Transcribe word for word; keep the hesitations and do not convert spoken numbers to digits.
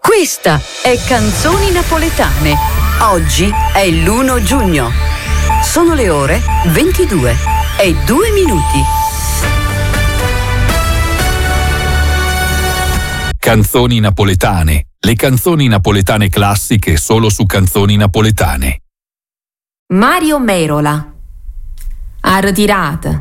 Questa è Canzoni Napoletane. Oggi è l'primo giugno. Sono le ore ventidue e due minuti. Canzoni napoletane. Le canzoni napoletane classiche solo su Canzoni Napoletane. Mario Merola. A ritirata.